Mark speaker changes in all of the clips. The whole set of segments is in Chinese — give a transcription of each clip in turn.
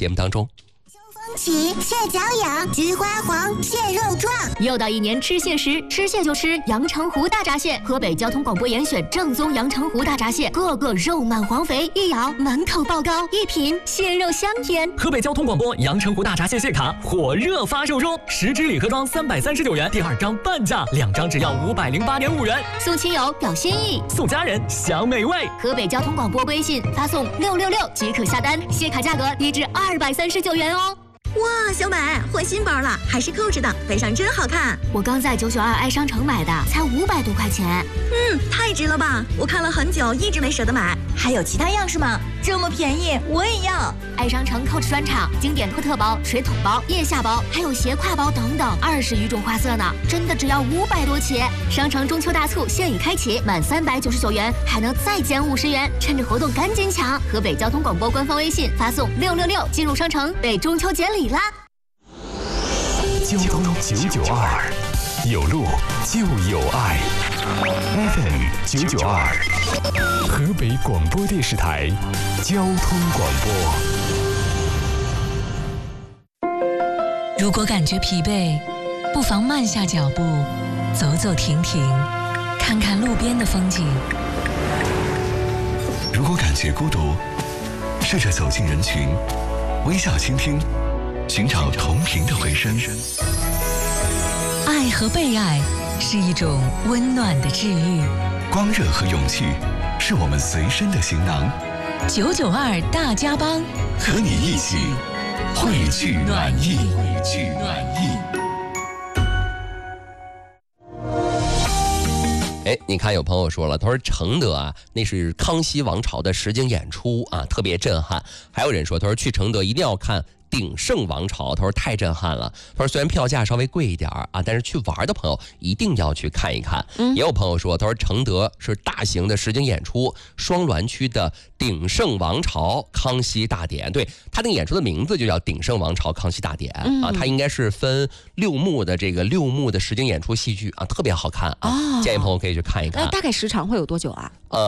Speaker 1: 节目当中。
Speaker 2: 起蟹脚痒，菊花黄，蟹肉壮。
Speaker 3: 又到一年吃蟹时，吃蟹就吃阳澄湖大闸蟹。河北交通广播严选正宗阳澄湖大闸蟹，个个肉满黄肥，一咬满口爆膏，一品蟹肉香甜。
Speaker 4: 河北交通广播阳澄湖大闸蟹蟹卡火热发售中，10支礼盒装339元，第2张半价，2张只要508.5元。
Speaker 3: 送亲友表心意，
Speaker 4: 送家人享美味。
Speaker 3: 河北交通广播微信发送666即可下单，蟹卡价格低至239元哦。
Speaker 2: 哇，小美换新包了，还是Coach的，背上真好看。
Speaker 3: 我刚在992爱商城买的，才500多块钱。
Speaker 2: 太值了吧！我看了很久，一直没舍得买。还有其他样式吗？这么便宜，我也要。
Speaker 3: 爱商城 Coach 专场，经典托特包、水桶包、腋下包，还有斜挎包等等，20余种花色呢，真的只要500多起。商城中秋大促现已开启，满399元还能再减50元，趁着活动赶紧抢！河北交通广播官方微信发送666进入商城，被中秋节礼啦！
Speaker 5: 交通992，有路就有爱。FM 992，河北广播电视台交通广播。
Speaker 6: 如果感觉疲惫，不妨慢下脚步，走走停停，看看路边的风景。
Speaker 7: 如果感觉孤独，试着走进人群，微笑倾听，寻找同频的回声。
Speaker 6: 爱和被爱是一种温暖的治愈，
Speaker 7: 光热和勇气是我们随身的行囊。
Speaker 6: 992大家帮，
Speaker 7: 和你一起汇聚暖意，汇聚暖意。
Speaker 1: 你看有朋友说了，他说承德啊，那是康熙王朝的实景演出啊，特别震撼。还有人说，他说去承德一定要看鼎盛王朝，他说太震撼了。他说虽然票价稍微贵一点啊，但是去玩的朋友一定要去看一看。也有朋友说，他说承德是大型的实景演出，双滦区的鼎盛王朝康熙大典，对，他那个演出的名字就叫鼎盛王朝康熙大典啊，它应该是分6幕的这个6幕的实景演出戏剧啊，特别好看啊，建议朋友可以去看一看。
Speaker 8: 大概时长会有多久啊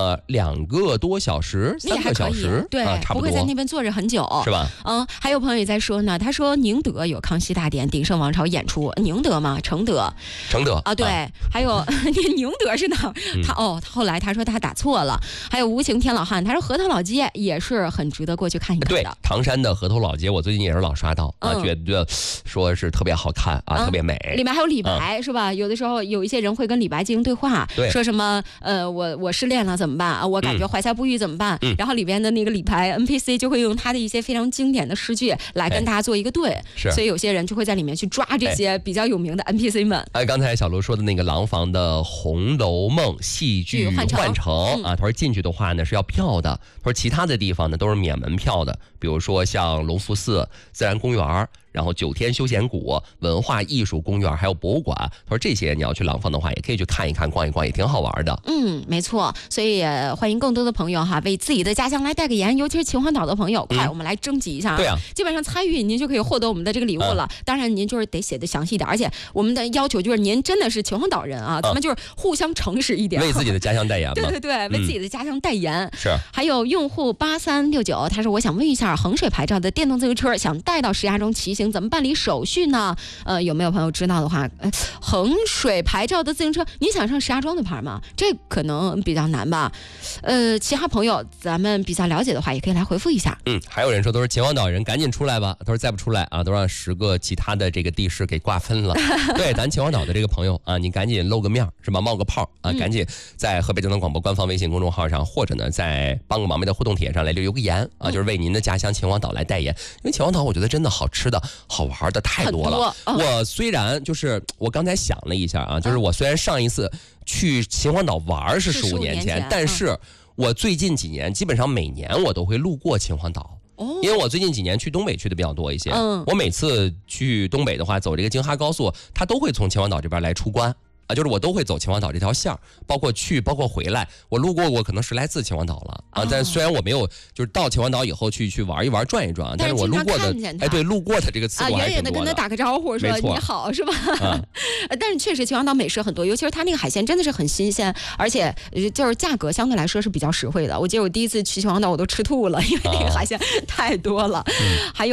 Speaker 1: ？2个多小时，3个小时，
Speaker 8: 对，
Speaker 1: 差不多，
Speaker 8: 不会在那边坐着很久，
Speaker 1: 是吧？
Speaker 8: 还有朋友也在说呢，他说宁德有康熙大典、鼎盛王朝演出，宁德吗？承德啊，对，还有宁德是哪儿？他后来他说他打错了。还有无情天老汉，他说河头老街也是很值得过去看一看的。
Speaker 1: 对，唐山的河头老街，我最近也是老刷到啊，觉得说是特别好看啊，特别美。
Speaker 8: 里面还有李白是吧？有的时候有一些人会跟李白进行对话，说什么我失恋了怎么办啊？我感觉怀才不遇怎么办？然后里边的那个李白 NPC 就会用他的一些非常经典的诗句来跟大家做一个对，所以有些人就会在里面去抓这些比较有名的 NPC 们。
Speaker 1: 刚才小卢说的那个廊坊的《红楼梦》戏剧换乘啊，他说进去的话呢是要票的，他说其他的地方呢都是免门票的，比如说像隆福寺、自然公园，然后9天休闲谷、文化艺术公园，还有博物馆。他说这些你要去廊坊的话，也可以去看一看、逛一逛，也挺好玩的。
Speaker 8: 没错，所以也欢迎更多的朋友哈，为自己的家乡来代个言，尤其是秦皇岛的朋友，快我们来征集一下。
Speaker 1: 对啊，
Speaker 8: 基本上参与您就可以获得我们的这个礼物了。当然您就是得写的详细点，而且我们的要求就是您真的是秦皇岛人啊，咱们就是互相诚实一点，
Speaker 1: 为自己的家乡代言嘛。
Speaker 8: 对，为自己的家乡代言。
Speaker 1: 是。
Speaker 8: 还有用户8369，他说我想问一下，衡水牌照的电动自行车想带到石家庄骑行，怎么办理手续呢？有没有朋友知道的话？衡水牌照的自行车，你想上石家庄的牌吗？这可能比较难吧。其他朋友咱们比较了解的话，也可以来回复一下。
Speaker 1: 还有人说都是秦皇岛人，赶紧出来吧。他说再不出来啊，都让10个其他的这个地市给瓜分了。对，咱秦皇岛的这个朋友啊，你赶紧露个面是吧？冒个泡啊，赶紧在河北交通广播官方微信公众号上，或者呢在帮个忙妹的互动帖上来留个言啊，就是为您的家乡秦皇岛来代言。因为秦皇岛我觉得真的好吃的好玩的太多了。我虽然就是我刚才想了一下啊，就是我虽然上一次去秦皇岛玩是15年前，但是我最近几年基本上每年我都会路过秦皇岛。因为我最近几年去东北去的比较多一些，我每次去东北的话，走这个京哈高速，它都会从秦皇岛这边来出关。啊，就是我都会走秦皇岛这条线，包括去包括回来，我路过过可能10来次秦皇岛了啊。但虽然我没有就是到秦皇岛以后去玩一玩转一转，但是我路过的对路过的这个次数还是挺多的。远远的
Speaker 8: 跟他打个招呼说你好是吧？但是确实秦皇岛美食很多，尤其是它那个海鲜真的是很新鲜，而且就是价格相对来说是比较实惠的。我记得我第一次去秦皇岛我都吃吐了，因为那个海鲜太多了。还有